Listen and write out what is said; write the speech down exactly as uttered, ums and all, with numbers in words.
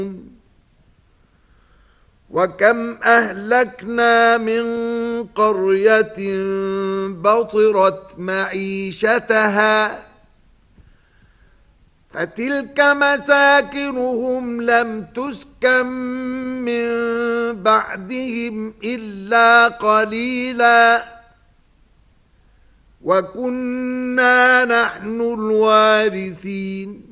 وكم أهلكنا من قرية بطرت معيشتها فتلك مساكنهم لم تسكن من بعدهم إلا قليلا وكنا نحن الوارثين